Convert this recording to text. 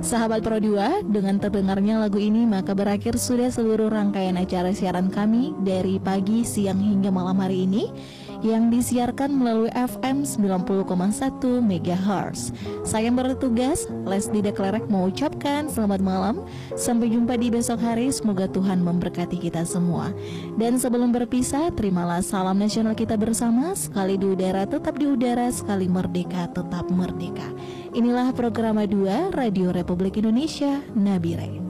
Sahabat Pro 2, dengan terdengarnya lagu ini maka berakhir sudah seluruh rangkaian acara siaran kami dari pagi, siang hingga malam hari ini yang disiarkan melalui FM 90,1 MHz. Saya yang bertugas, Leslie Deklerek, mengucapkan selamat malam. Sampai jumpa di besok hari, semoga Tuhan memberkati kita semua. Dan sebelum berpisah, terimalah salam nasional kita bersama. Sekali di udara tetap di udara, sekali merdeka tetap merdeka. Inilah program 2 Radio Republik Indonesia, Nabire.